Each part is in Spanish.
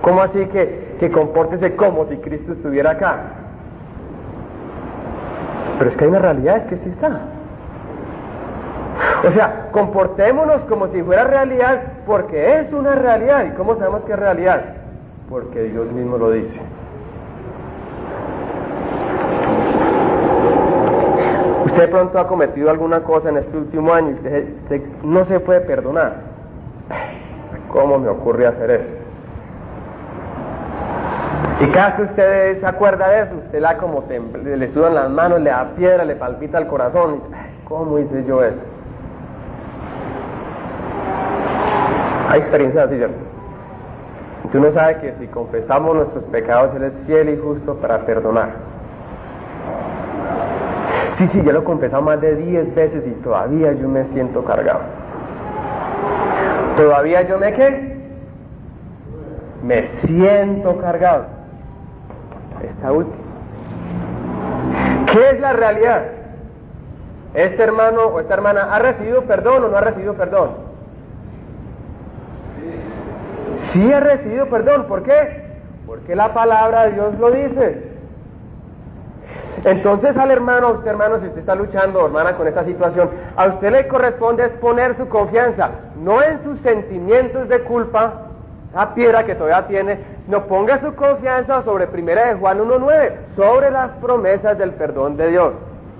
¿Cómo así que compórtese como si Cristo estuviera acá? Pero es que hay una realidad, es que sí está. O sea, comportémonos como si fuera realidad, porque es una realidad. ¿Y cómo sabemos que es realidad? Porque Dios mismo lo dice. Usted de pronto ha cometido alguna cosa en este último año y usted no se puede perdonar. ¿Cómo me ocurre hacer eso? Y cada vez que usted se acuerda de eso, usted le sudan las manos, le da piedra, le palpita el corazón. ¿Cómo hice yo eso? Hay experiencias así, ¿cierto? Tú no sabes que si confesamos nuestros pecados, Él es fiel y justo para perdonar. Sí, yo lo he confesado más de 10 veces y todavía yo me siento cargado. ¿Todavía yo me siento cargado? Esta última. ¿Qué es la realidad? ¿Este hermano o esta hermana ha recibido perdón o no ha recibido perdón? Sí ha recibido perdón. ¿Por qué? Porque la palabra de Dios lo dice. Entonces al hermano, a usted hermano, si usted está luchando, hermana, con esta situación, a usted le corresponde es poner su confianza, no en sus sentimientos de culpa, esa piedra que todavía tiene, sino ponga su confianza sobre 1 de Juan 1:9, sobre las promesas del perdón de Dios.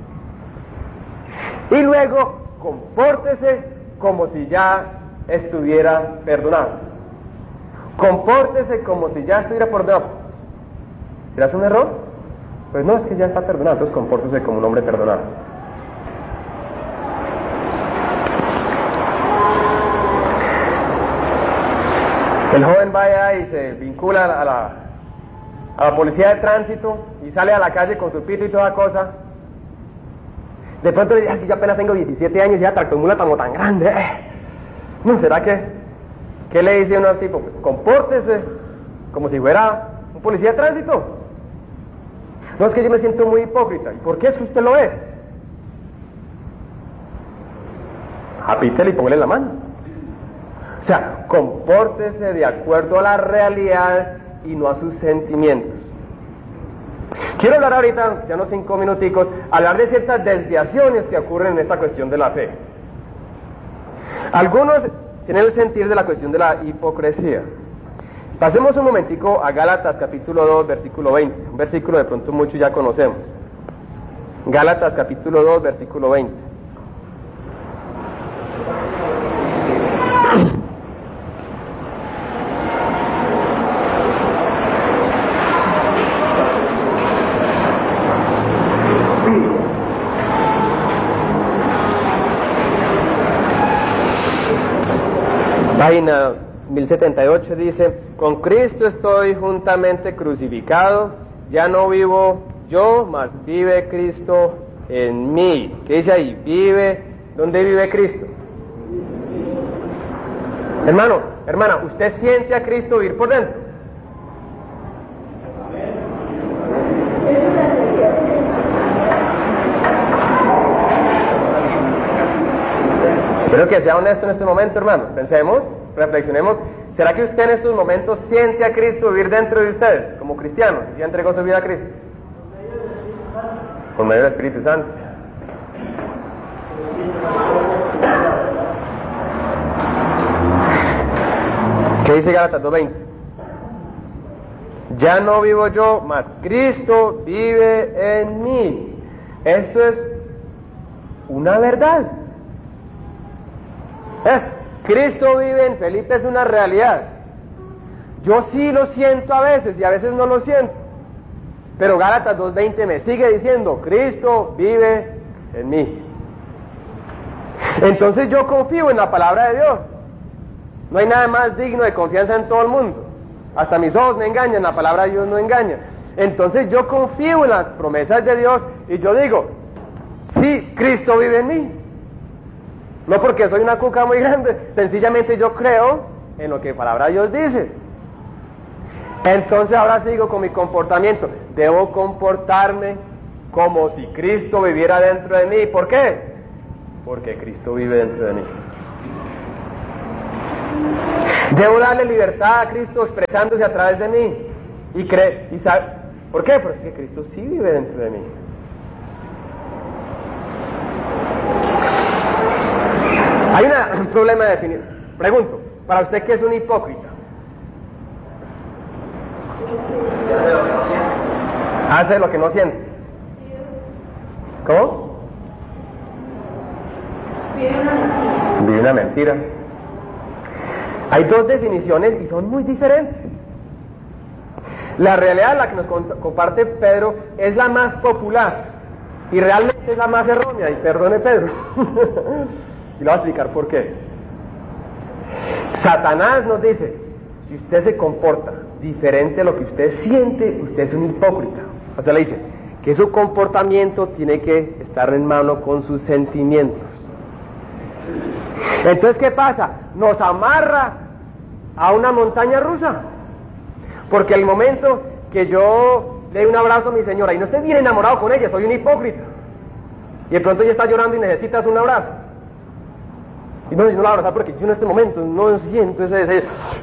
Y luego, compórtese como si ya estuviera perdonado. Compórtese como si ya estuviera perdonado. ¿Será un error? Pues no, es que ya está perdonado, entonces compórtese como un hombre perdonado. El joven va allá y se vincula a la policía de tránsito y sale a la calle con su pito y toda cosa. De pronto le dice, es que yo apenas tengo 17 años y ya tractomula tan grande. No, ¿será que? ¿Qué le dice uno al tipo? Pues compórtese como si fuera un policía de tránsito. No, es que yo me siento muy hipócrita. ¿Y por qué es que usted lo es? Apítele y póngale la mano. O sea, compórtese de acuerdo a la realidad y no a sus sentimientos. Quiero hablar ahorita, ya unos 5 minuticos, hablar de ciertas desviaciones que ocurren en esta cuestión de la fe. Algunos tienen el sentir de la cuestión de la hipocresía. Pasemos un momentico a Gálatas capítulo 2, versículo 20, un versículo de pronto muchos ya conocemos. Gálatas capítulo 2, versículo 20. Página 1078 dice, con Cristo estoy juntamente crucificado, ya no vivo yo, mas vive Cristo en mí. ¿Qué dice ahí? Vive, ¿dónde vive Cristo? Hermano, hermana, ¿usted siente a Cristo vivir por dentro? Quiero que sea honesto en este momento, hermano. Pensemos, reflexionemos. ¿Será que usted en estos momentos siente a Cristo vivir dentro de usted, como cristiano? ¿Ya entregó su vida a Cristo? Por medio del Espíritu Santo. ¿Qué dice Gálatas 2:20? Ya no vivo yo, mas Cristo vive en mí. Esto es una verdad. Cristo vive en Felipe, es una realidad. Yo sí lo siento a veces y a veces no lo siento. Pero Gálatas 2:20 me sigue diciendo, Cristo vive en mí. Entonces yo confío en la palabra de Dios. No hay nada más digno de confianza en todo el mundo. Hasta mis ojos me engañan, la palabra de Dios no engaña. Entonces yo confío en las promesas de Dios y yo digo, sí, Cristo vive en mí. No porque soy una cuca muy grande, sencillamente yo creo en lo que la palabra de Dios dice. Entonces ahora sigo con mi comportamiento. Debo comportarme como si Cristo viviera dentro de mí. ¿Por qué? Porque Cristo vive dentro de mí. Debo darle libertad a Cristo expresándose a través de mí. Y sabe, ¿por qué? Porque es que Cristo sí vive dentro de mí. Hay un problema de definir. Pregunto, ¿para usted qué es un hipócrita? Hace lo que no siente. ¿Cómo? Vive una mentira. Hay dos definiciones y son muy diferentes. La realidad, la que nos comparte Pedro, es la más popular y realmente es la más errónea, y perdone Pedro. Y le voy a explicar por qué. Satanás nos dice, si usted se comporta diferente a lo que usted siente, usted es un hipócrita. O sea, le dice que su comportamiento tiene que estar en mano con sus sentimientos. Entonces, ¿qué pasa? Nos amarra a una montaña rusa. Porque el momento que yo le doy un abrazo a mi señora y no estoy bien enamorado con ella, soy un hipócrita. Y de pronto ella está llorando y necesitas un abrazo. Y no, yo no la abrazo porque yo en este momento no siento ese...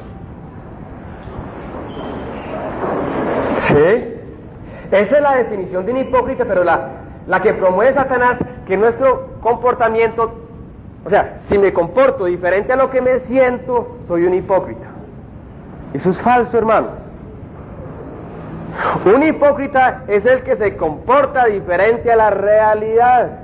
¿Sí? Esa es la definición de un hipócrita, pero la que promueve Satanás, que nuestro comportamiento, o sea, si me comporto diferente a lo que me siento, soy un hipócrita. Eso es falso, hermanos. Un hipócrita es el que se comporta diferente a la realidad.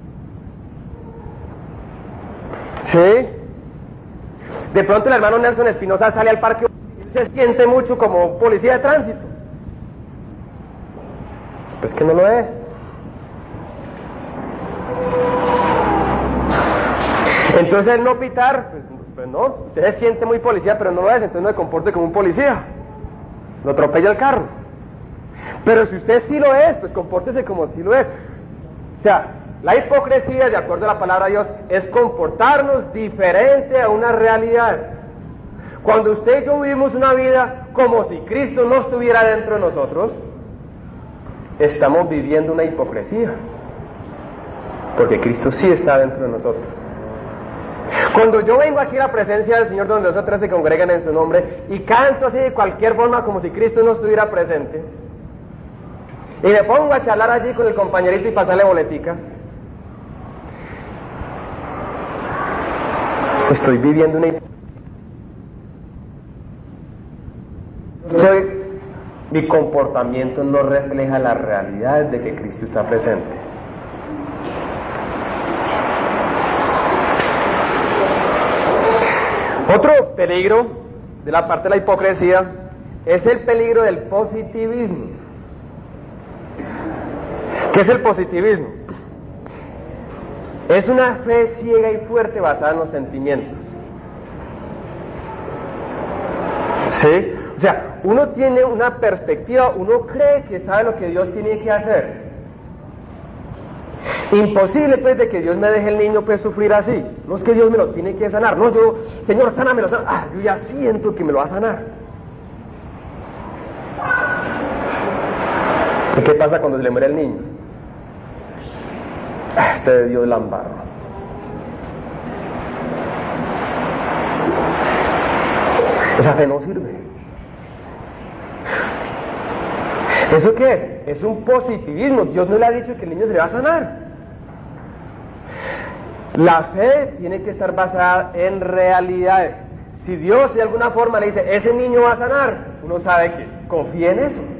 ¿Sí? De pronto el hermano Nelson Espinosa sale al parque y se siente mucho como policía de tránsito. Pues que no lo es. Entonces el no pitar, pues no, usted se siente muy policía, pero no lo es, entonces no se comporte como un policía. Lo atropella el carro. Pero si usted sí lo es, pues compórtese como si lo es. O sea, la hipocresía, de acuerdo a la palabra de Dios, es comportarnos diferente a una realidad. Cuando usted y yo vivimos una vida como si Cristo no estuviera dentro de nosotros, estamos viviendo una hipocresía. Porque Cristo sí está dentro de nosotros. Cuando yo vengo aquí a la presencia del Señor, donde nosotros se congregan en su nombre, y canto así de cualquier forma como si Cristo no estuviera presente, y me pongo a charlar allí con el compañerito y pasarle boleticas, estoy viviendo una hipocresía. Mi comportamiento no refleja la realidad de que Cristo está presente. Otro peligro de la parte de la hipocresía es el peligro del positivismo. ¿Qué es el positivismo? Es una fe ciega y fuerte basada en los sentimientos. ¿Sí? O sea, uno tiene una perspectiva, uno cree que sabe lo que Dios tiene que hacer. Imposible pues de que Dios me deje el niño pues sufrir así. No es que Dios me lo tiene que sanar. No, yo, Señor, sánamelo, yo ya siento que me lo va a sanar. ¿Y qué pasa cuando se le muere el niño? Se dio el ambarro. Esa fe no sirve. ¿Eso qué es? Es un positivismo. Dios no le ha dicho que el niño se le va a sanar. La fe tiene que estar basada en realidades. Si Dios de alguna forma le dice, ese niño va a sanar, uno sabe que confía en eso.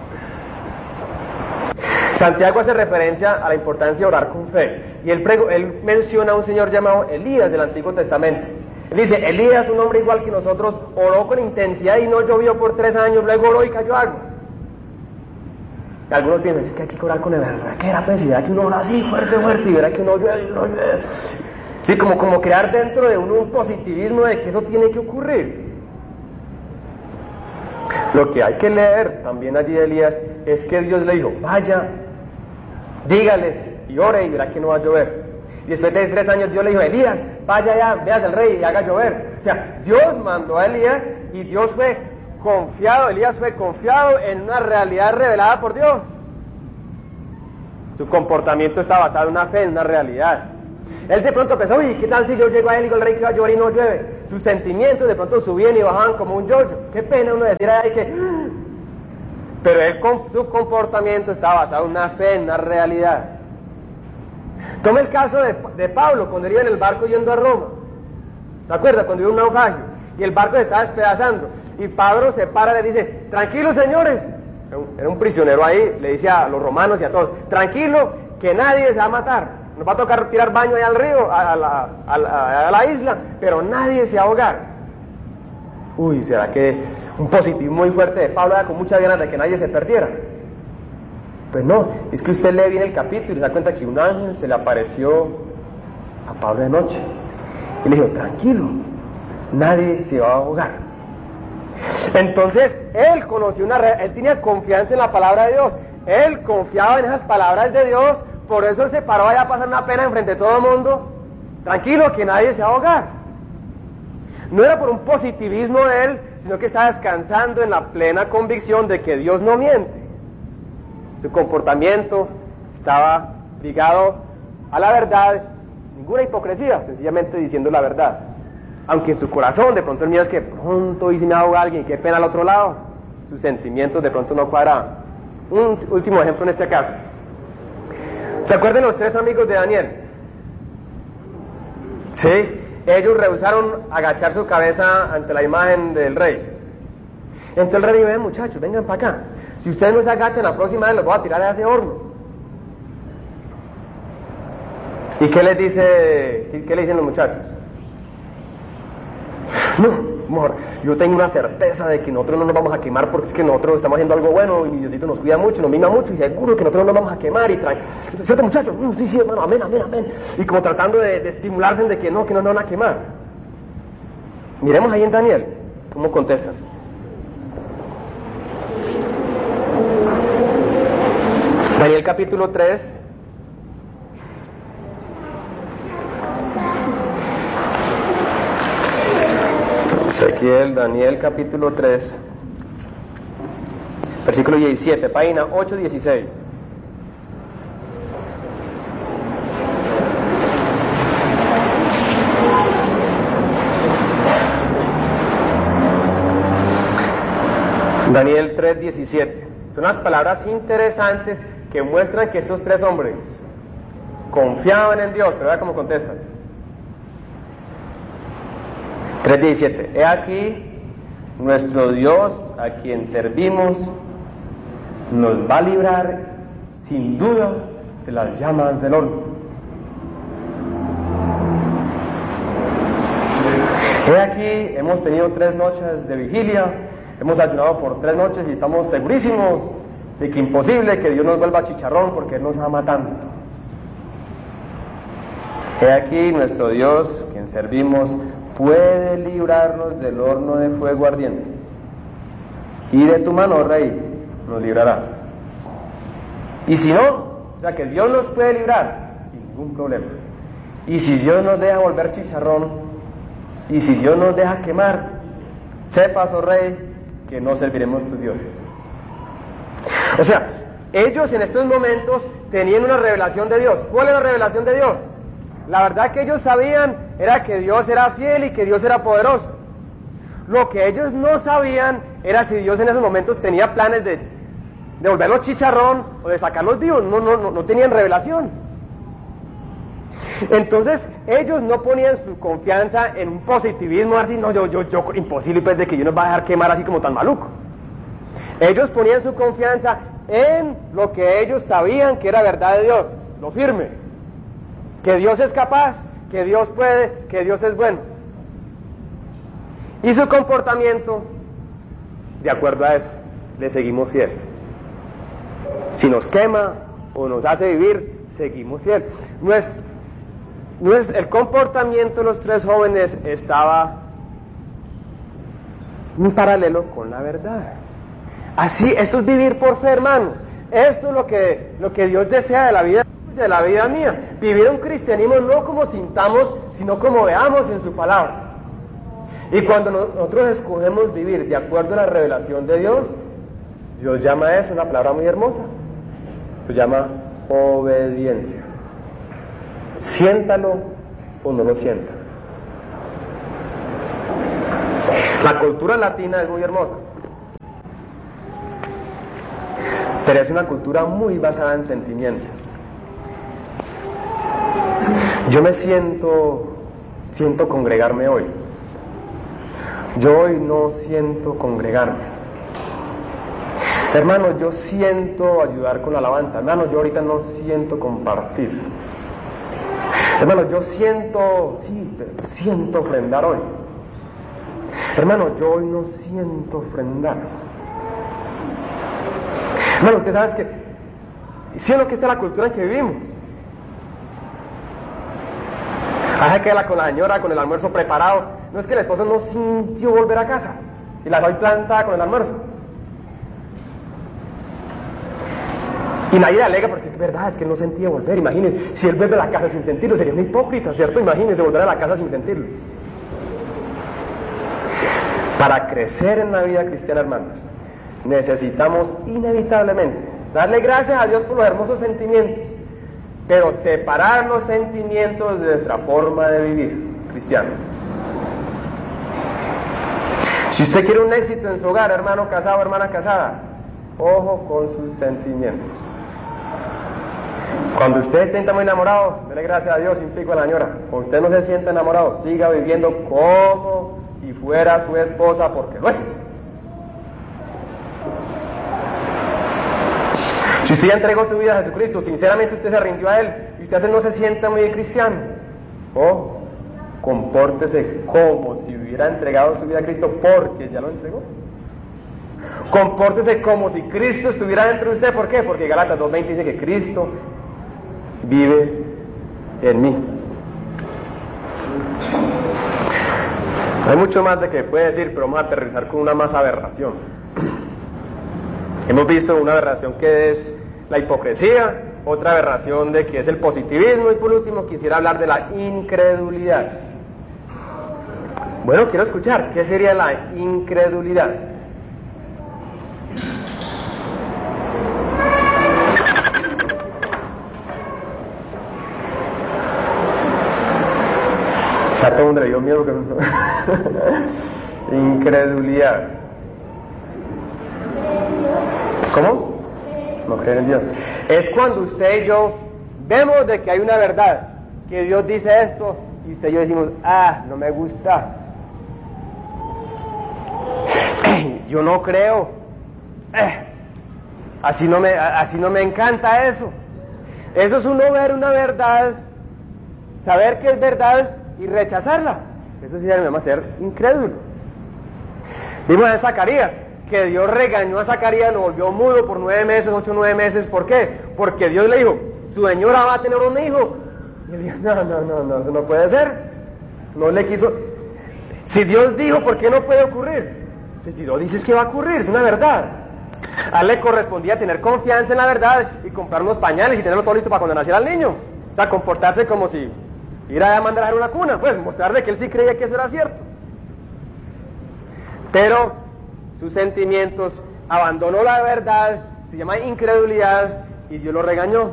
Santiago hace referencia a la importancia de orar con fe. Y él menciona a un señor llamado Elías del Antiguo Testamento. Él dice, Elías, un hombre igual que nosotros, oró con intensidad y no llovió por 3 años, luego oró y cayó agua. Y algunos piensan, es que hay que orar con el verdadera pues, y verá que uno ora así, fuerte, y verá que uno llueve. Sí, como crear dentro de uno un positivismo de que eso tiene que ocurrir. Lo que hay que leer también allí de Elías es que Dios le dijo, vaya, dígales y ore y verá que no va a llover. Y después de 3 años Dios le dijo, Elías, vaya ya, veas al rey y haga llover. O sea, Dios mandó a Elías y Dios fue confiado, Elías fue confiado en una realidad revelada por Dios. Su comportamiento está basado en una fe, en una realidad. Él de pronto pensó, uy, ¿qué tal si yo llego a él y digo al rey que va a llover y no llueve? sus sentimientos de pronto subían y bajaban como un yo-yo. Qué pena uno decir ahí que... Pero su comportamiento estaba basado en una fe, en una realidad. Toma el caso de Pablo, cuando él iba en el barco yendo a Roma. ¿Te acuerdas? Cuando iba un naufragio y el barco se estaba despedazando. Y Pablo se para y le dice, tranquilos señores. Era un prisionero ahí, le dice a los romanos y a todos, tranquilo, que nadie se va a matar. Nos va a tocar tirar baño ahí al río, a la isla, pero nadie se va a ahogar. Uy, ¿será que un positivismo muy fuerte de Pablo era con muchas ganas de que nadie se perdiera? Pues no, es que usted lee bien el capítulo y se da cuenta que un ángel se le apareció a Pablo de noche y le dijo, tranquilo, nadie se va a ahogar. Entonces él conoció él tenía confianza en la palabra de Dios, él confiaba en esas palabras de Dios, por eso él se paró allá a pasar una pena enfrente de todo el mundo, tranquilo, que nadie se va a ahogar. No era por un positivismo de él, sino que estaba descansando en la plena convicción de que Dios no miente. Su comportamiento estaba ligado a la verdad, ninguna hipocresía, sencillamente diciendo la verdad. Aunque en su corazón de pronto el miedo es que pronto y si me ahoga alguien, qué pena al otro lado, sus sentimientos de pronto no cuadraban. Un último ejemplo en este caso. ¿Se acuerdan los 3 amigos de Daniel? Sí, ellos rehusaron agachar su cabeza ante la imagen del rey. Entonces el rey dijo, ven muchachos, vengan para acá. Si ustedes no se agachan, la próxima vez los voy a tirar a ese horno. ¿Y qué les dice? ¿Qué le dicen los muchachos? No, amor, yo tengo una certeza de que nosotros no nos vamos a quemar porque es que nosotros estamos haciendo algo bueno y Diosito nos cuida mucho, nos mima mucho y seguro que nosotros no nos vamos a quemar y trae... ¿Cierto, muchachos? Sí, hermano, amén. Y como tratando de estimularse de que no nos van a quemar. Miremos ahí en Daniel, cómo contestan. Daniel capítulo 3. Ezequiel, Daniel capítulo 3, versículo 17, página 816. Daniel 3:17. Son unas palabras interesantes que muestran que estos 3 hombres confiaban en Dios, pero vea cómo contestan. 3:17. He aquí, nuestro Dios, a quien servimos, nos va a librar sin duda de las llamas del horno. He aquí, hemos tenido 3 noches de vigilia, hemos ayunado por 3 noches y estamos segurísimos de que imposible que Dios nos vuelva chicharrón porque Él nos ama tanto. He aquí, nuestro Dios, quien servimos, puede librarnos del horno de fuego ardiente, y de tu mano, rey, nos librará. Y si no, o sea que Dios nos puede librar sin ningún problema. Y si Dios nos deja volver chicharrón, y si Dios nos deja quemar, sepas, oh rey, que no serviremos tus dioses. O sea, ellos en estos momentos tenían una revelación de Dios. ¿Cuál es la revelación de Dios? La verdad que ellos sabían era que Dios era fiel y que Dios era poderoso. Lo que ellos no sabían era si Dios en esos momentos tenía planes de volverlos chicharrón o de sacarlos vivos. No tenían revelación. Entonces ellos no ponían su confianza en un positivismo así, no, yo imposible pues de que Dios nos va a dejar quemar así como tan maluco. Ellos ponían su confianza en lo que ellos sabían que era verdad de Dios, lo firme, que Dios es capaz, que Dios puede, que Dios es bueno. Y su comportamiento, de acuerdo a eso, le seguimos fiel. Si nos quema o nos hace vivir, seguimos fiel. El comportamiento de los 3 jóvenes estaba en paralelo con la verdad. Así, esto es vivir por fe, hermanos. Esto es lo que Dios desea de la vida mía. Vivir un cristianismo no como sintamos, sino como veamos en su palabra. Y cuando nosotros escogemos vivir de acuerdo a la revelación de Dios, Dios llama a eso una palabra muy hermosa. Lo llama obediencia. Siéntalo o no lo sienta. La cultura latina es muy hermosa, pero es una cultura muy basada en sentimientos. Yo me siento congregarme hoy. Yo hoy no siento congregarme. Hermano, yo siento ayudar con la alabanza. Hermano, yo ahorita no siento compartir. Hermano, yo siento ofrendar hoy. Hermano, yo hoy no siento ofrendar. Hermano, usted sabe que si es lo que está la cultura en que vivimos. Hay que con la señora, con el almuerzo preparado. No es que el esposo no sintió volver a casa y la doy plantada con el almuerzo. Y nadie le alega, porque es verdad, es que no sentía volver. Imagínense, si él vuelve a la casa sin sentirlo, sería un hipócrita, ¿cierto? Imagínense volver a la casa sin sentirlo. Para crecer en la vida cristiana, hermanos, necesitamos inevitablemente darle gracias a Dios por los hermosos sentimientos, pero separar los sentimientos de nuestra forma de vivir cristiano. Si usted quiere un éxito en su hogar, hermano casado, hermana casada, ojo con sus sentimientos. Cuando usted esté muy enamorado, dele gracias a Dios y un pico a la señora. Cuando usted no se sienta enamorado, siga viviendo como si fuera su esposa, porque lo es. Si usted ya entregó su vida a Jesucristo, sinceramente usted se rindió a Él, y usted no se sienta muy cristiano, ojo, compórtese como si hubiera entregado su vida a Cristo, porque ya lo entregó. Compórtese como si Cristo estuviera dentro de usted. ¿Por qué? Porque Gálatas 2:20 dice que Cristo vive en mí. Hay mucho más de que puede decir, pero vamos a aterrizar con una más aberración. Hemos visto una aberración que es la hipocresía, otra aberración de que es el positivismo, y por último quisiera hablar de la incredulidad. Bueno, quiero escuchar, ¿qué sería la incredulidad? A todo el mundo le dio miedo que incredulidad. ¿Cómo? No creer en Dios. Es cuando usted y yo vemos de que hay una verdad, que Dios dice esto, y usted y yo decimos, no me gusta. Yo no creo. Así no me encanta eso. Eso es uno ver una verdad, saber que es verdad y rechazarla. Eso sí se llama ser incrédulo. Vimos en Zacarías que Dios regañó a Zacarías, lo volvió mudo por 9 meses, 8 o 9 meses. ¿Por qué? Porque Dios le dijo, su señora va a tener un hijo. Y él dijo, no, eso no puede ser. No le quiso. Si Dios dijo, ¿por qué no puede ocurrir? Pues si Dios dice que va a ocurrir, es una verdad. A él le correspondía tener confianza en la verdad y comprar unos pañales y tenerlo todo listo para cuando naciera el niño. O sea, comportarse como si ir a mandar a dejar una cuna, pues mostrarle que él sí creía que eso era cierto. Pero sus sentimientos, abandonó la verdad, se llama incredulidad, y Dios lo regañó.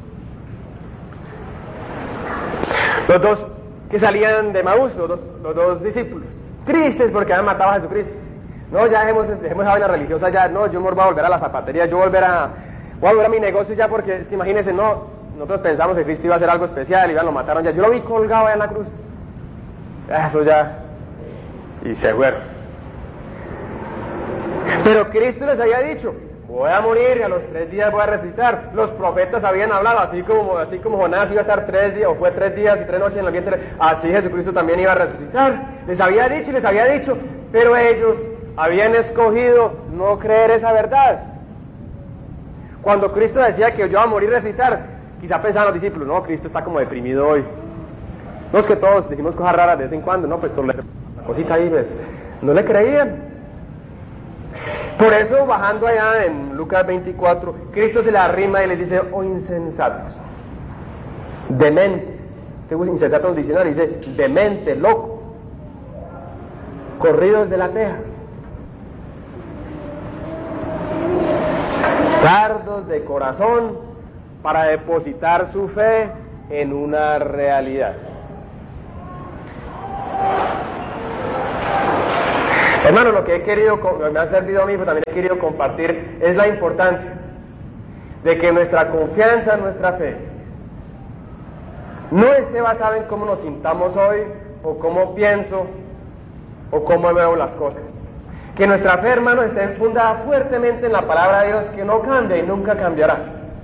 Los dos que salían de Maús, los dos discípulos, tristes porque habían matado a Jesucristo. No, ya dejemos esa vaina religiosa ya, no, yo me voy a volver a la zapatería, voy a volver a mi negocio ya, porque es que imagínense, nosotros pensamos que Cristo iba a hacer algo especial, y lo mataron ya, yo lo vi colgado allá en la cruz. Eso ya, y se fueron. Pero Cristo les había dicho, voy a morir y a los 3 días voy a resucitar. Los profetas habían hablado, así como Jonás iba a estar 3 días, o fue 3 días y 3 noches en el vientre, así Jesucristo también iba a resucitar. Les había dicho, pero ellos habían escogido no creer esa verdad. Cuando Cristo decía que yo iba a morir y resucitar, quizá pensaban los discípulos, no, Cristo está como deprimido hoy. No, es que todos decimos cosas raras de vez en cuando, no, pues una cosita ahí, pues, no le creían. Por eso, bajando allá en Lucas 24, Cristo se le arrima y les dice, insensatos, dementes. Tengo insensato en el diccionario, dice, demente, loco, corridos de la teja, tardos de corazón para depositar su fe en una realidad. Hermano, lo que me ha servido a mí, pero también he querido compartir, es la importancia de que nuestra confianza, nuestra fe, no esté basada en cómo nos sintamos hoy, o cómo pienso, o cómo veo las cosas. Que nuestra fe, hermano, esté fundada fuertemente en la palabra de Dios, que no cambia y nunca cambiará.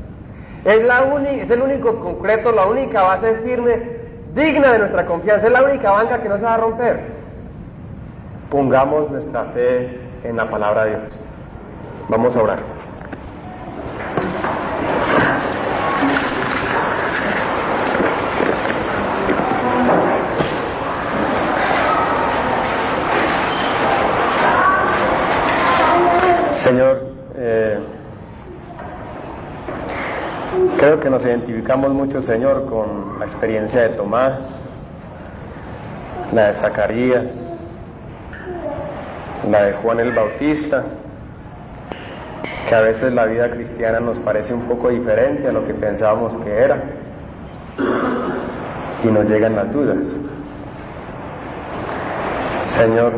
Es el único concreto, la única base firme, digna de nuestra confianza, es la única banca que no se va a romper. Pongamos nuestra fe en la palabra de Dios. Vamos a orar. Señor, creo que nos identificamos mucho, Señor, con la experiencia de Tomás, la de Zacarías, la de Juan el Bautista, que a veces la vida cristiana nos parece un poco diferente a lo que pensábamos que era, y nos llegan las dudas. Señor,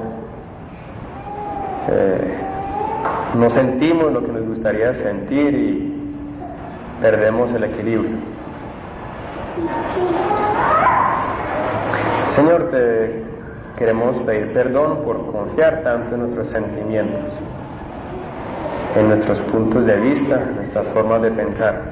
no sentimos lo que nos gustaría sentir y perdemos el equilibrio. Señor, te queremos pedir perdón por confiar tanto en nuestros sentimientos, en nuestros puntos de vista, en nuestras formas de pensar,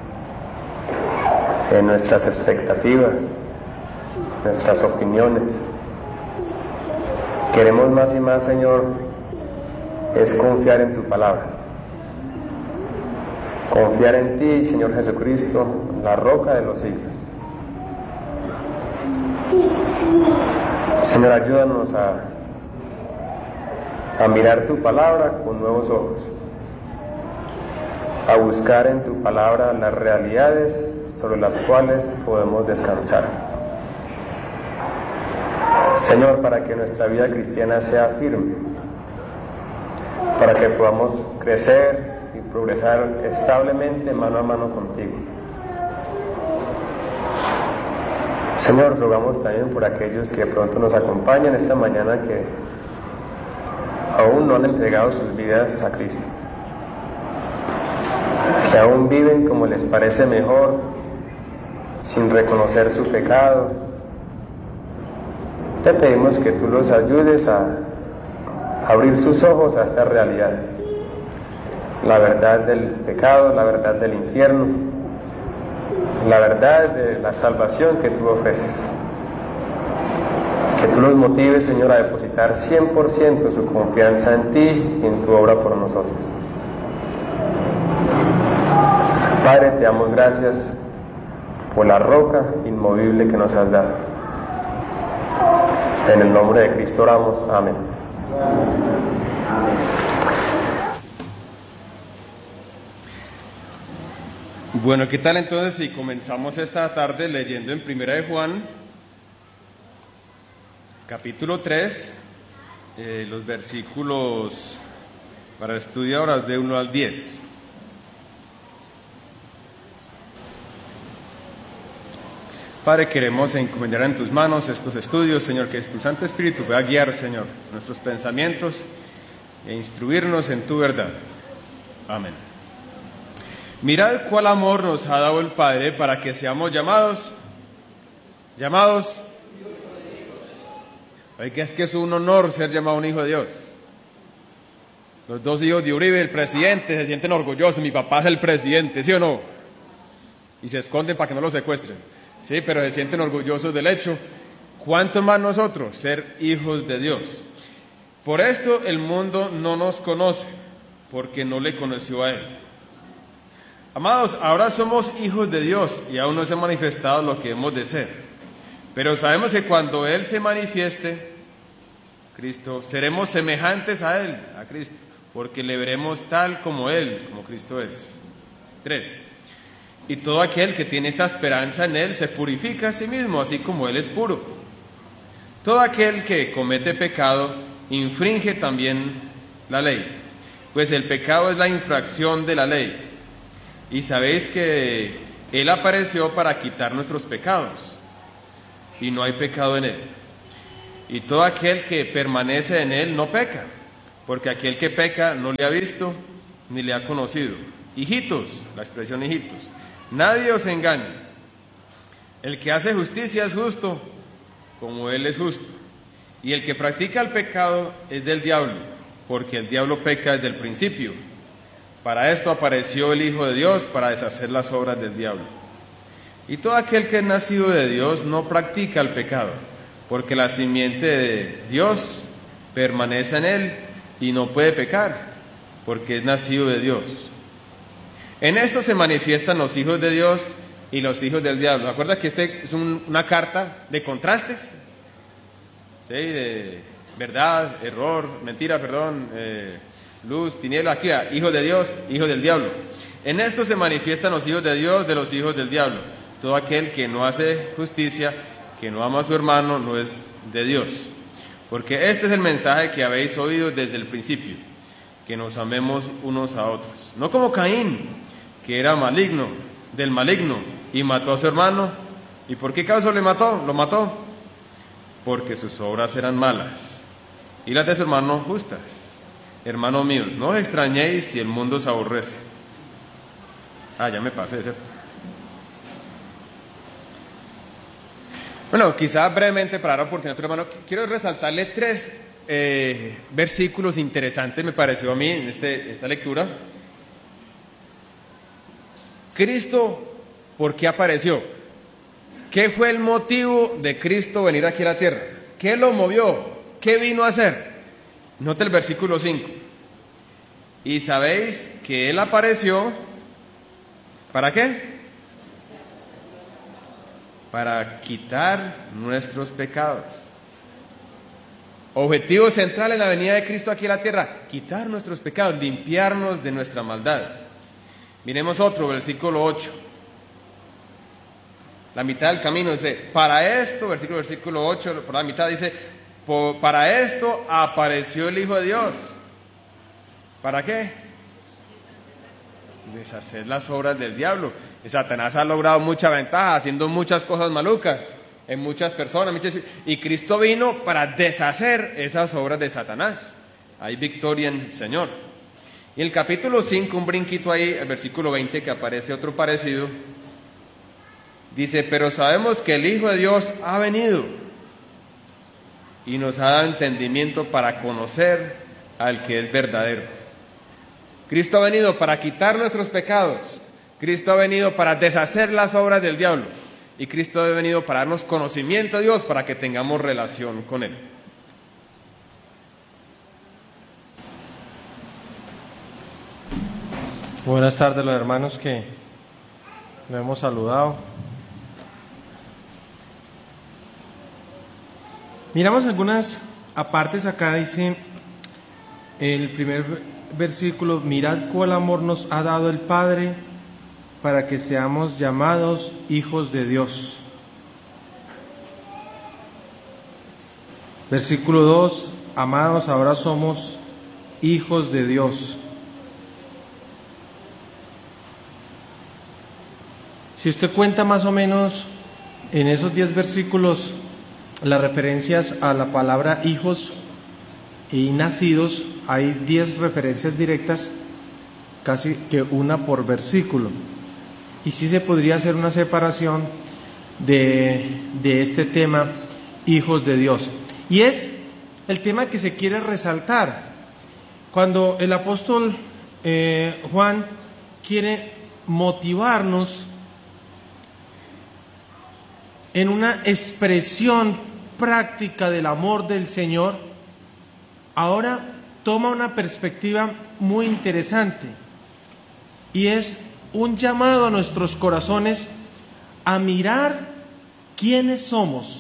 en nuestras expectativas, nuestras opiniones. Queremos más y más, Señor, es confiar en tu palabra, confiar en ti, Señor Jesucristo, la roca de los siglos. Señor, ayúdanos a mirar tu palabra con nuevos ojos, a buscar en tu palabra las realidades sobre las cuales podemos descansar. Señor, para que nuestra vida cristiana sea firme, para que podamos crecer y progresar establemente mano a mano contigo. Señor, rogamos también por aquellos que pronto nos acompañan esta mañana que aún no han entregado sus vidas a Cristo, que aún viven como les parece mejor, sin reconocer su pecado. Te pedimos que tú los ayudes a abrir sus ojos a esta realidad, la verdad del pecado, la verdad del infierno, la verdad de la salvación que tú ofreces. Que tú los motives, Señor, a depositar 100% su confianza en ti y en tu obra por nosotros. Padre, te damos gracias por la roca inmovible que nos has dado. En el nombre de Cristo oramos. Amén. Bueno, ¿qué tal entonces si comenzamos esta tarde leyendo en Primera de Juan, capítulo 3, los versículos para el estudio ahora de 1 al 10. Padre, queremos encomendar en tus manos estos estudios, Señor, que tu Santo Espíritu pueda guiar, Señor, nuestros pensamientos e instruirnos en tu verdad. Amén. Mirad cuál amor nos ha dado el Padre para que seamos llamados. Oiga, es que es un honor ser llamado un hijo de Dios. Los dos hijos de Uribe, el presidente, se sienten orgullosos. Mi papá es el presidente, ¿sí o no? Y se esconden para que no lo secuestren. Sí, pero se sienten orgullosos del hecho. ¿Cuánto más nosotros ser hijos de Dios? Por esto el mundo no nos conoce, porque no le conoció a Él. Amados, ahora somos hijos de Dios y aún no se ha manifestado lo que hemos de ser. Pero sabemos que cuando Él se manifieste, Cristo, seremos semejantes a Él, a Cristo, porque le veremos tal como Él, como Cristo es. 3. Y todo aquel que tiene esta esperanza en Él se purifica a sí mismo, así como Él es puro. Todo aquel que comete pecado infringe también la ley, pues el pecado es la infracción de la ley. Y sabéis que Él apareció para quitar nuestros pecados, y no hay pecado en Él. y todo aquel que permanece en él no peca, porque aquel que peca no le ha visto ni le ha conocido. Hijitos, la expresión hijitos, nadie os engañe. El que hace justicia es justo, como él es justo. Y el que practica el pecado es del diablo, porque el diablo peca desde el principio. Para esto apareció el Hijo de Dios, para deshacer las obras del diablo. Y todo aquel que es nacido de Dios no practica el pecado, porque la simiente de Dios permanece en él y no puede pecar, porque es nacido de Dios. En esto se manifiestan los hijos de Dios y los hijos del diablo. ¿Acuerdas que este es una carta de contrastes? ¿Sí? De verdad, error, mentira, perdón, luz, tiniebla, aquí, hijos de Dios, hijos del diablo. En esto se manifiestan los hijos de Dios de los hijos del diablo. Todo aquel que no hace justicia, que no ama a su hermano, no es de Dios. Porque este es el mensaje que habéis oído desde el principio, que nos amemos unos a otros. No como Caín, que era maligno, del maligno, y mató a su hermano. ¿Y por qué causa le mató? Lo mató. Porque sus obras eran malas, y las de su hermano justas. Hermanos míos, no os extrañéis si el mundo os aborrece. Ya me pasé, ¿cierto? Bueno, quizá brevemente para dar oportunidad a tu hermano, quiero resaltarle 3 versículos interesantes, me pareció a mí, en esta lectura. Cristo, ¿por qué apareció? ¿Qué fue el motivo de Cristo venir aquí a la tierra? ¿Qué lo movió? ¿Qué vino a hacer? Note el versículo 5. Y sabéis que Él apareció, ¿para qué? Para quitar nuestros pecados. Objetivo central en la venida de Cristo aquí a la tierra: quitar nuestros pecados, limpiarnos de nuestra maldad. Miremos otro, versículo 8. La mitad del camino dice, para esto, versículo 8, por la mitad dice, para esto apareció el Hijo de Dios. ¿Para qué? Deshacer las obras del diablo. Y Satanás ha logrado mucha ventaja haciendo muchas cosas malucas en muchas personas, y Cristo vino para deshacer esas obras de Satanás. Hay victoria en el Señor. Y el capítulo 5, un brinquito ahí, el versículo 20, que aparece otro parecido, dice, pero sabemos que el Hijo de Dios ha venido y nos ha dado entendimiento para conocer al que es verdadero. Cristo ha venido para quitar nuestros pecados. Cristo ha venido para deshacer las obras del diablo. Y Cristo ha venido para darnos conocimiento de Dios, para que tengamos relación con Él. Buenas tardes, los hermanos que lo hemos saludado. Miramos algunas apartes acá, dice el primer versículo, mirad cuál amor nos ha dado el Padre para que seamos llamados hijos de Dios. Versículo 2, amados, ahora somos hijos de Dios. Si usted cuenta más o menos en esos 10 versículos las referencias a la palabra hijos y nacidos, hay 10 referencias directas, casi que una por versículo. Y sí se podría hacer una separación de este tema, hijos de Dios. Y es el tema que se quiere resaltar. Cuando el apóstol Juan quiere motivarnos en una expresión práctica del amor del Señor, ahora toma una perspectiva muy interesante y es un llamado a nuestros corazones a mirar quiénes somos,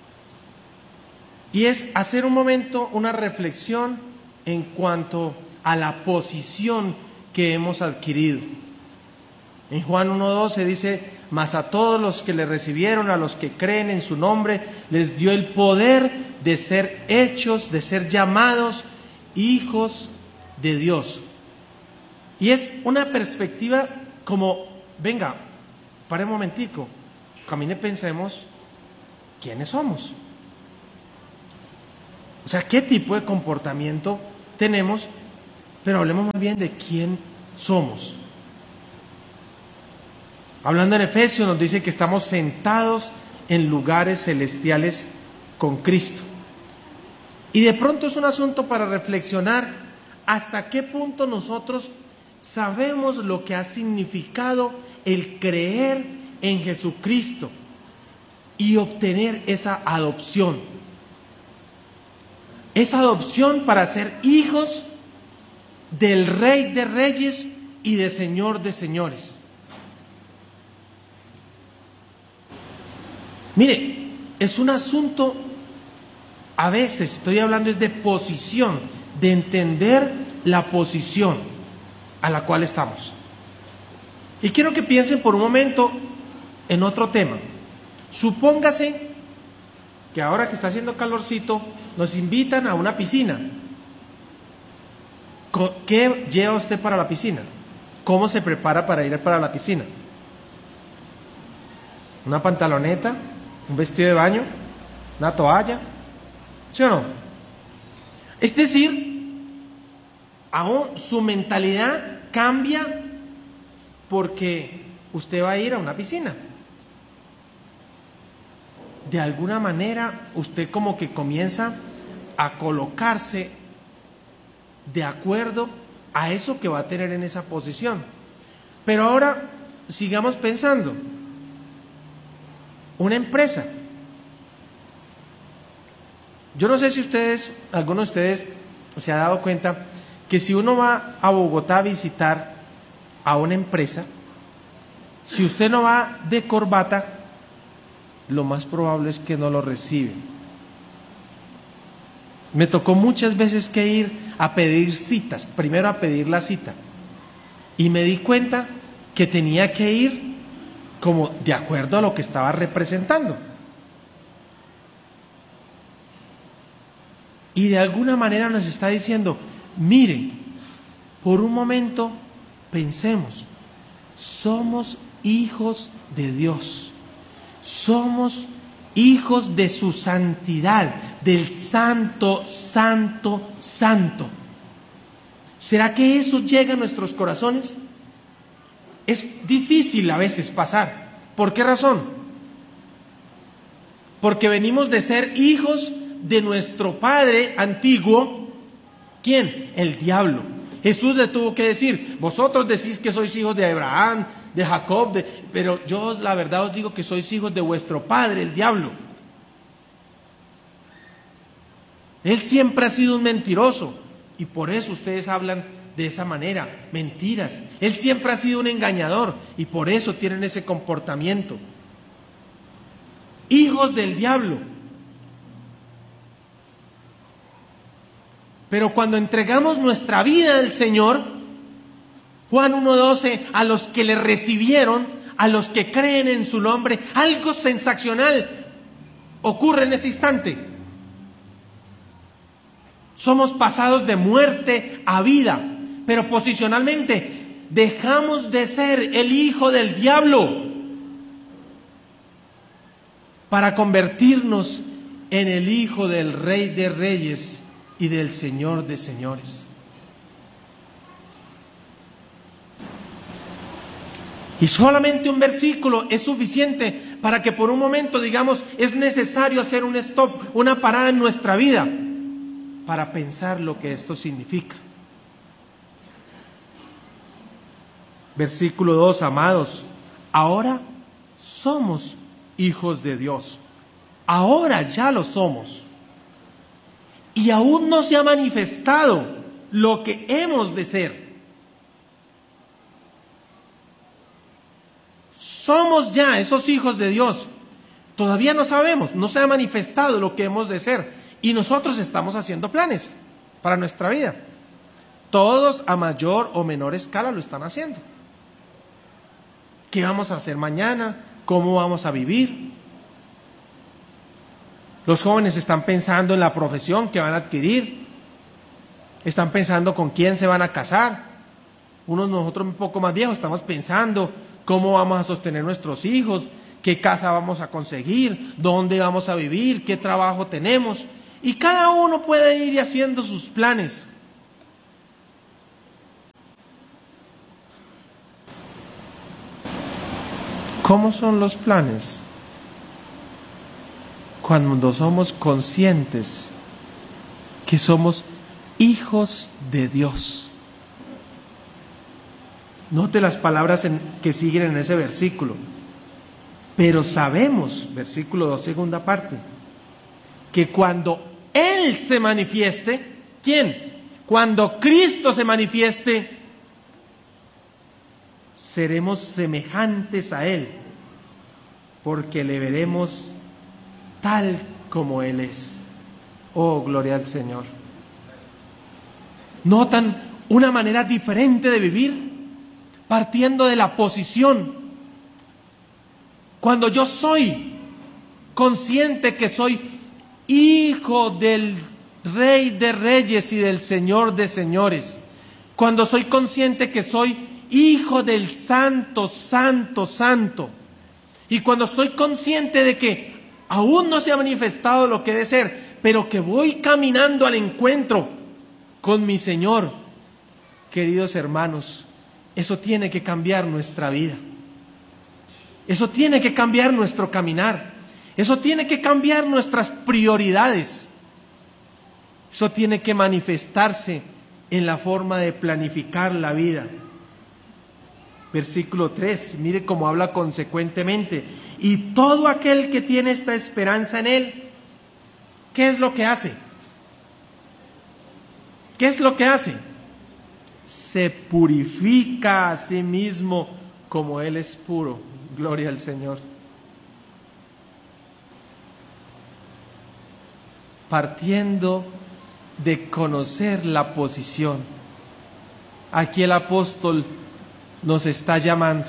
y es hacer un momento una reflexión en cuanto a la posición que hemos adquirido. En Juan 1:12 dice, mas a todos los que le recibieron, a los que creen en su nombre, les dio el poder de ser hechos, de ser llamados hijos de Dios. Y es una perspectiva como, venga, pare un momentico, camine, pensemos quiénes somos. O sea, ¿qué tipo de comportamiento tenemos? Pero hablemos más bien de quién somos. Hablando en Efesios nos dice que estamos sentados en lugares celestiales con Cristo. Y de pronto es un asunto para reflexionar hasta qué punto nosotros sabemos lo que ha significado el creer en Jesucristo y obtener esa adopción. Esa adopción para ser hijos del Rey de Reyes y del Señor de Señores. Mire, es un asunto, a veces estoy hablando es de posición, de entender la posición a la cual estamos. Y quiero que piensen por un momento en otro tema. Supóngase que ahora que está haciendo calorcito, nos invitan a una piscina. ¿Qué lleva usted para la piscina? ¿Cómo se prepara para ir para la piscina? ¿Una pantaloneta? ¿Un vestido de baño? ¿Una toalla? ¿Sí o no? Es decir, aún su mentalidad cambia porque usted va a ir a una piscina. De alguna manera usted como que comienza a colocarse de acuerdo a eso que va a tener en esa posición. Pero ahora sigamos pensando. Una empresa. Yo no sé si ustedes, alguno de ustedes se ha dado cuenta que si uno va a Bogotá a visitar a una empresa, si usted no va de corbata, lo más probable es que no lo reciben. Me tocó muchas veces que ir a pedir citas, primero a pedir la cita, y me di cuenta que tenía que ir como de acuerdo a lo que estaba representando. Y de alguna manera nos está diciendo, miren, por un momento pensemos, somos hijos de Dios, somos hijos de su santidad, del santo, santo, santo. ¿Será que eso llega a nuestros corazones? Es difícil a veces pasar. ¿Por qué razón? Porque venimos de ser hijos de nuestro padre antiguo. ¿Quién? El diablo. Jesús le tuvo que decir, vosotros decís que sois hijos de Abraham, de Jacob, pero yo la verdad os digo que sois hijos de vuestro padre, el diablo. Él siempre ha sido un mentiroso y por eso ustedes hablan de esa manera, mentiras. Él siempre ha sido un engañador y por eso tienen ese comportamiento. Hijos del diablo. Pero cuando entregamos nuestra vida al Señor, Juan 1:12, a los que le recibieron, a los que creen en su nombre, algo sensacional ocurre en ese instante. Somos pasados de muerte a vida, pero posicionalmente dejamos de ser el hijo del diablo para convertirnos en el hijo del Rey de Reyes y del Señor de Señores. Y solamente un versículo es suficiente para que por un momento digamos, es necesario hacer un stop, una parada en nuestra vida para pensar lo que esto significa. Versículo 2, amados, ahora somos hijos de Dios. Ahora ya lo somos. Y aún no se ha manifestado lo que hemos de ser. Somos ya esos hijos de Dios. Todavía no sabemos, no se ha manifestado lo que hemos de ser. Y nosotros estamos haciendo planes para nuestra vida. Todos a mayor o menor escala lo están haciendo. ¿Qué vamos a hacer mañana? ¿Cómo vamos a vivir? Los jóvenes están pensando en la profesión que van a adquirir. Están pensando con quién se van a casar. Nosotros un poco más viejos estamos pensando cómo vamos a sostener nuestros hijos, qué casa vamos a conseguir, dónde vamos a vivir, qué trabajo tenemos. Y cada uno puede ir haciendo sus planes. ¿Cómo son los planes? Cuando somos conscientes que somos hijos de Dios. Note las palabras que siguen en ese versículo. Pero sabemos, versículo 2, segunda parte, que cuando Él se manifieste, ¿quién? Cuando Cristo se manifieste, seremos semejantes a Él, porque le veremos tal como Él es. Oh, gloria al Señor. ¿Notan una manera diferente de vivir? Partiendo de la posición. Cuando yo soy consciente que soy hijo del Rey de Reyes y del Señor de Señores, cuando soy consciente que soy hijo del Santo, Santo, Santo, y cuando soy consciente de que aún no se ha manifestado lo que debe ser, pero que voy caminando al encuentro con mi Señor, queridos hermanos, eso tiene que cambiar nuestra vida. Eso tiene que cambiar nuestro caminar. Eso tiene que cambiar nuestras prioridades. Eso tiene que manifestarse en la forma de planificar la vida. Versículo 3, mire cómo habla consecuentemente. Y todo aquel que tiene esta esperanza en Él, ¿qué es lo que hace? ¿Qué es lo que hace? Se purifica a sí mismo como Él es puro. Gloria al Señor. Partiendo de conocer la posición, aquí el apóstol nos está llamando.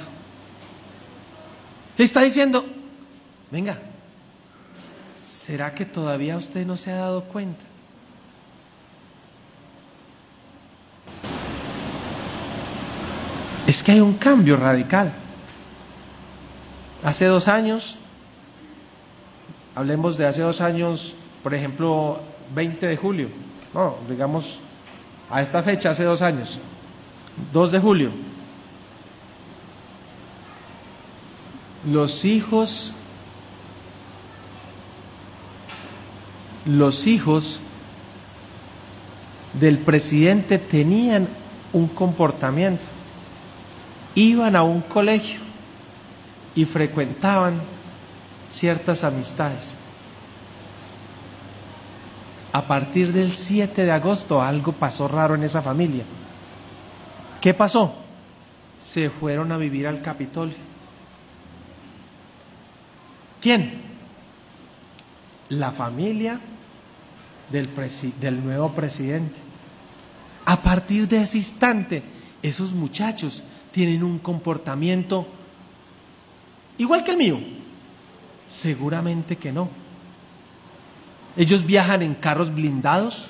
Le está diciendo, venga, ¿será que todavía usted no se ha dado cuenta? Es que hay un cambio radical. Hace 2 años, hablemos de hace 2 años, por ejemplo, 20 de julio, no, digamos, a esta fecha, hace 2 años, 2 de julio, los hijos del presidente tenían un comportamiento, iban a un colegio y frecuentaban ciertas amistades. A partir del 7 de agosto algo pasó raro en esa familia. ¿Qué pasó? Se fueron a vivir al Capitolio. ¿Quién? La familia del nuevo presidente. A partir de ese instante, esos muchachos tienen un comportamiento igual que el mío. Seguramente que no. Ellos viajan en carros blindados,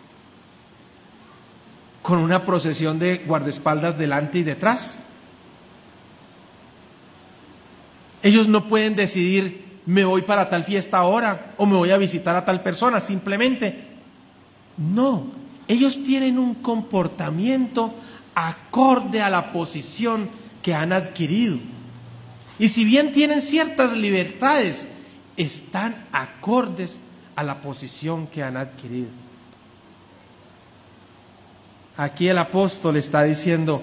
con una procesión de guardaespaldas delante y detrás. Ellos no pueden decidir, me voy para tal fiesta ahora o me voy a visitar a tal persona, simplemente. No, ellos tienen un comportamiento acorde a la posición que han adquirido. Y si bien tienen ciertas libertades, están acordes a la posición que han adquirido. Aquí el apóstol está diciendo,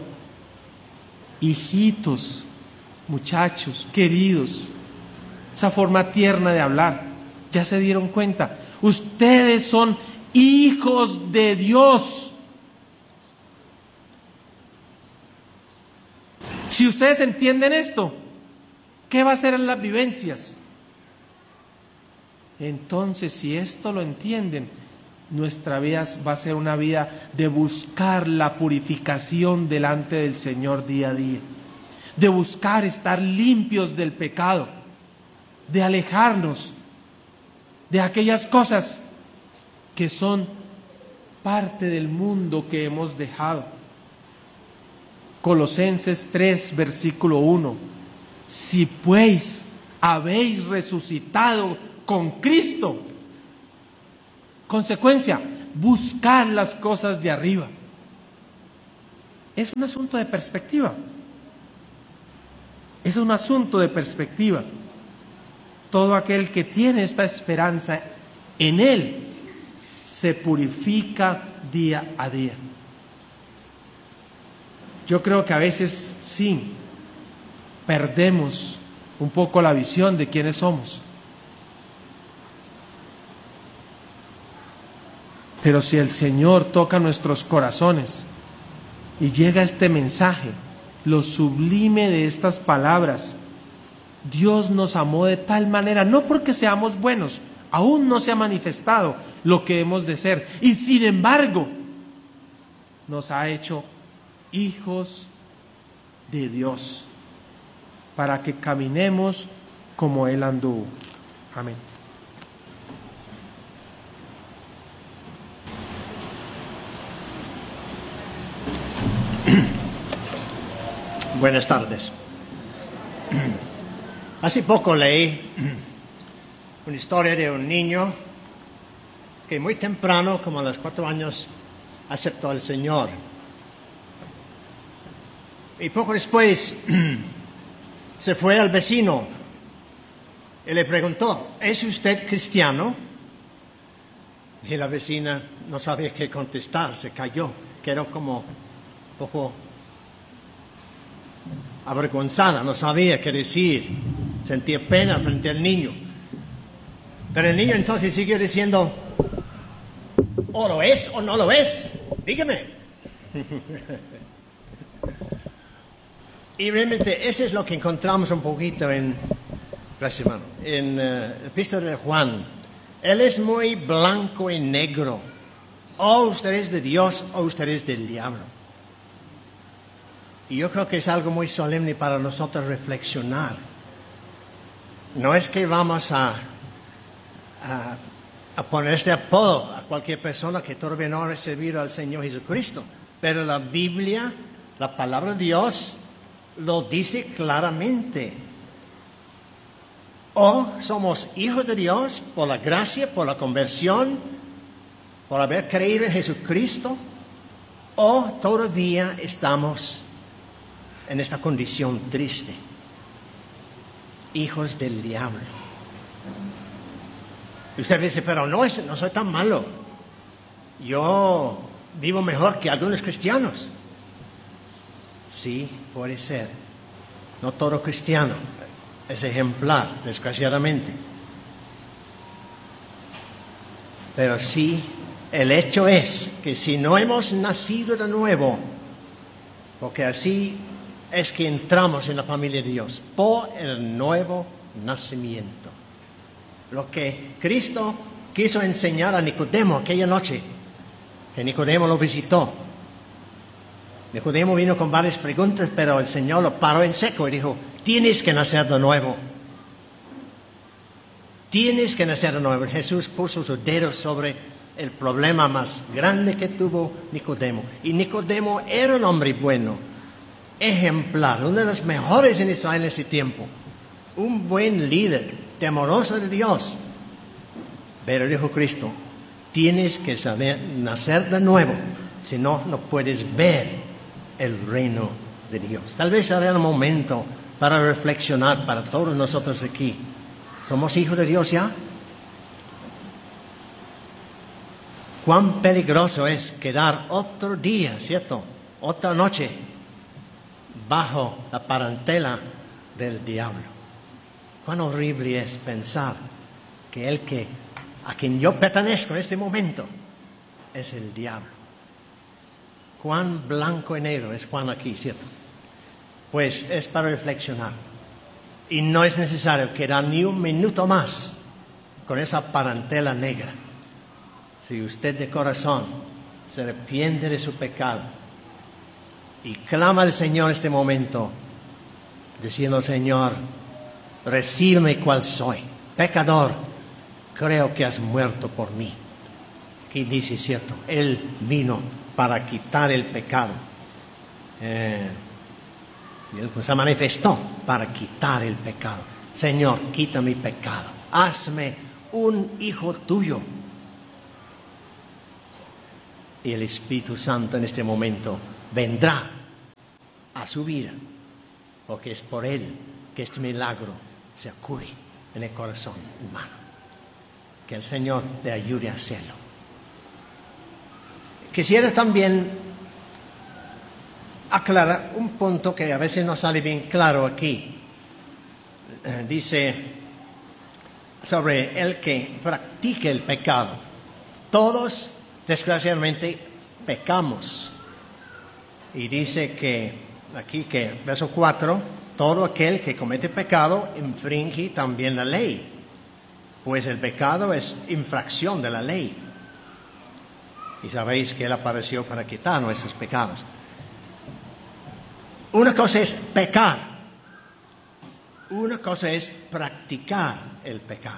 hijitos, muchachos, queridos, esa forma tierna de hablar, ya se dieron cuenta, ustedes son hijos de Dios. Si ustedes entienden esto, ¿qué va a hacer en las vivencias? Entonces, si esto lo entienden, nuestra vida va a ser una vida de buscar la purificación delante del Señor día a día, de buscar estar limpios del pecado, de alejarnos de aquellas cosas que son parte del mundo que hemos dejado. Colosenses 3, versículo 1. Si pues habéis resucitado con Cristo, Consecuencia, buscar las cosas de arriba. Es un asunto de perspectiva. Es un asunto de perspectiva. Todo aquel que tiene esta esperanza en Él se purifica día a día. Yo creo que a veces sí perdemos un poco la visión de quiénes somos. Pero si el Señor toca nuestros corazones y llega este mensaje, lo sublime de estas palabras, Dios nos amó de tal manera, no porque seamos buenos, aún no se ha manifestado lo que hemos de ser, y sin embargo nos ha hecho hijos de Dios, para que caminemos como Él anduvo. Amén. Buenas tardes. Hace poco leí una historia de un niño que muy temprano, como a los 4 años, aceptó al Señor. Y poco después se fue al vecino y le preguntó: ¿es usted cristiano? Y la vecina no sabía qué contestar, se calló, quedó como un poco avergonzada, no sabía qué decir, sentía pena frente al niño. Pero el niño entonces siguió diciendo: ¿o lo es o no lo es? Dígame. Y realmente eso es lo que encontramos un poquito en, gracias hermano, en el epístola de Juan. Él es muy blanco y negro. O usted es de Dios o usted es del diablo. Y yo creo que es algo muy solemne para nosotros reflexionar. No es que vamos a poner este apodo a cualquier persona que todavía no ha recibido al Señor Jesucristo, pero la Biblia, la palabra de Dios, lo dice claramente. O somos hijos de Dios por la gracia, por la conversión, por haber creído en Jesucristo, o todavía estamos en esta condición triste, hijos del diablo. Y usted dice: pero no soy tan malo, yo vivo mejor que algunos cristianos. Sí, puede ser. No todo cristiano es ejemplar, desgraciadamente. Pero sí, el hecho es que si no hemos nacido de nuevo, porque así es que entramos en la familia de Dios, por el nuevo nacimiento. Lo que Cristo quiso enseñar a Nicodemo aquella noche, que Nicodemo lo visitó. Nicodemo vino con varias preguntas, pero el Señor lo paró en seco y dijo: tienes que nacer de nuevo. Tienes que nacer de nuevo. Jesús puso su dedo sobre el problema más grande que tuvo Nicodemo. Y Nicodemo era un hombre bueno, ejemplar, uno de los mejores en Israel en ese tiempo. Un buen líder, temoroso de Dios. Pero dijo Cristo: tienes que saber nacer de nuevo, si no, no puedes ver el reino de Dios. Tal vez sea el momento para reflexionar para todos nosotros aquí. ¿Somos hijos de Dios ya? Cuán peligroso es quedar otro día, ¿cierto? Otra noche bajo la parentela del diablo. Cuán horrible es pensar que a quien yo pertenezco en este momento es el diablo. Cuán blanco y negro es Juan aquí, ¿cierto? Pues es para reflexionar. Y no es necesario quedar ni un minuto más con esa parentela negra. Si usted de corazón se arrepiente de su pecado y clama al Señor en este momento, diciendo: Señor, recíbeme cual soy, pecador, creo que has muerto por mí. Aquí dice, ¿cierto? Él vino para quitar el pecado. Y Él pues se manifestó para quitar el pecado. Señor, quita mi pecado. Hazme un hijo tuyo. Y el Espíritu Santo en este momento vendrá a su vida, porque es por Él que este milagro se ocurre en el corazón humano. Que el Señor le ayude a hacerlo. Quisiera también aclarar un punto que a veces no sale bien claro aquí. Dice sobre el que practique el pecado. Todos, desgraciadamente, pecamos. Y dice que, aquí que, verso 4, todo aquel que comete pecado infringe también la ley, pues el pecado es infracción de la ley. Y sabéis que Él apareció para quitar nuestros pecados. Una cosa es pecar, una cosa es practicar el pecado.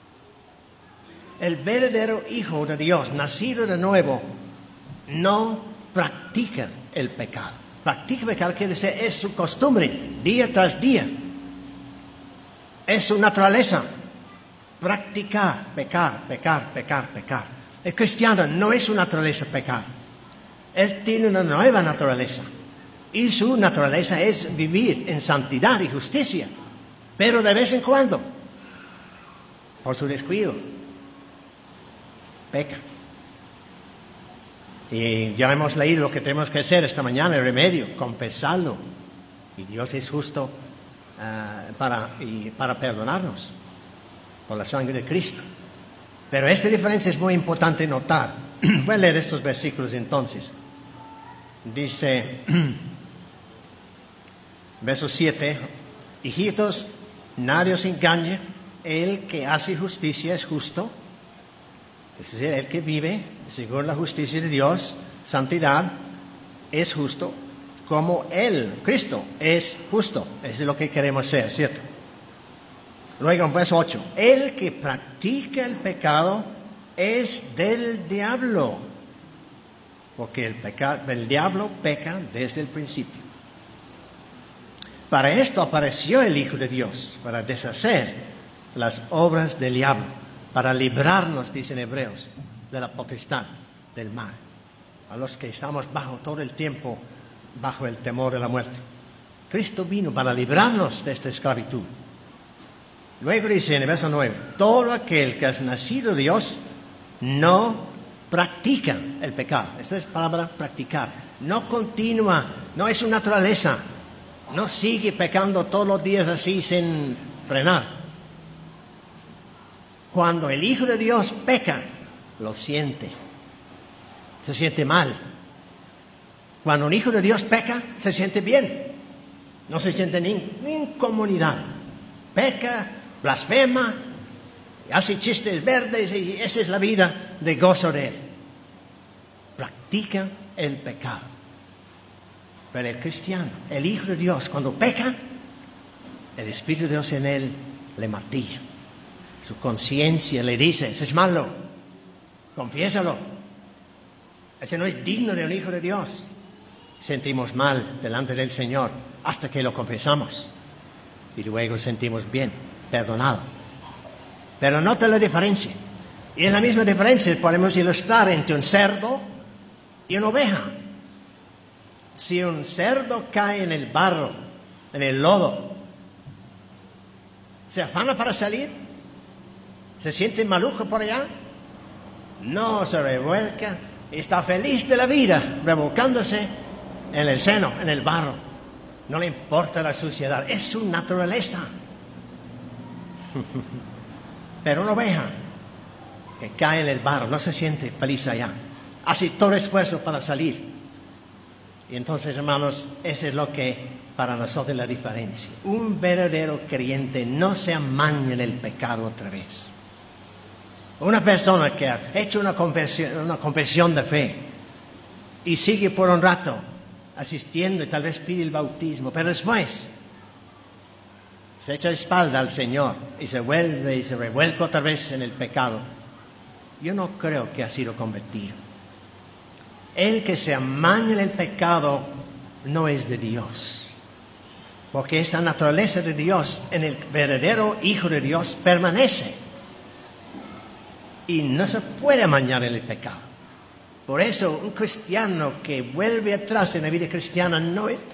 El verdadero Hijo de Dios, nacido de nuevo, no practica el pecado. Practica el pecado quiere decir, es su costumbre, día tras día. Es su naturaleza. Practicar, pecar, pecar, pecar, pecar. El cristiano no es su naturaleza pecar. Él tiene una nueva naturaleza. Y su naturaleza es vivir en santidad y justicia. Pero de vez en cuando, por su descuido, peca. Y ya hemos leído lo que tenemos que hacer esta mañana, el remedio, confesarlo. Y Dios es justo para perdonarnos por la sangre de Cristo. Pero esta diferencia es muy importante notar. Voy a leer estos versículos entonces. Dice, verso 7, hijitos, nadie os engañe, el que hace justicia es justo. Es decir, el que vive según la justicia de Dios, santidad, es justo, como Él, Cristo, es justo. Eso es lo que queremos ser, ¿cierto? Luego en verso 8, el que practica el pecado es del diablo, porque el diablo peca desde el principio. Para esto apareció el Hijo de Dios, para deshacer las obras del diablo, para librarnos, dicen Hebreos, de la potestad del mal, a los que estamos todo el tiempo bajo el temor de la muerte. Cristo vino para librarnos de esta esclavitud. Luego dice en el verso 9, todo aquel que es nacido de Dios no practica el pecado. Esta es la palabra practicar. No continúa, no es su naturaleza. No sigue pecando todos los días así sin frenar. Cuando el Hijo de Dios peca, lo siente. Se siente mal. Cuando un Hijo de Dios peca, se siente bien. No se siente ni incomodidad. Peca, blasfema, hace chistes verdes y esa es la vida de gozo de Él. Practica el pecado. Pero el cristiano, el Hijo de Dios, cuando peca, el Espíritu de Dios en él le martilla. Su conciencia le dice, ese es malo, confiésalo. Ese no es digno de un Hijo de Dios. Sentimos mal delante del Señor hasta que lo confesamos. Y luego sentimos bien, perdonado. Pero nota la diferencia. Y en la misma diferencia podemos ilustrar entre un cerdo y una oveja. Si un cerdo cae en el barro, en el lodo, ¿se afana para salir? ¿Se siente maluco por allá? No, se revuelca, está feliz de la vida, revolcándose en el seno, en el barro. No le importa la suciedad, es su naturaleza. Pero una oveja que cae en el barro no se siente feliz allá, hace todo esfuerzo para salir. Y entonces, hermanos, eso es lo que para nosotros es la diferencia. Un verdadero creyente no se amaña en el pecado otra vez. Una persona que ha hecho una confesión de fe y sigue por un rato asistiendo y tal vez pide el bautismo, pero después se echa de espalda al Señor y se vuelve y se revuelca otra vez en el pecado. Yo no creo que ha sido convertido. El que se amaña en el pecado no es de Dios, porque esta naturaleza de Dios en el verdadero Hijo de Dios permanece y no se puede amañar en el pecado. Por eso un cristiano que vuelve atrás en la vida cristiana no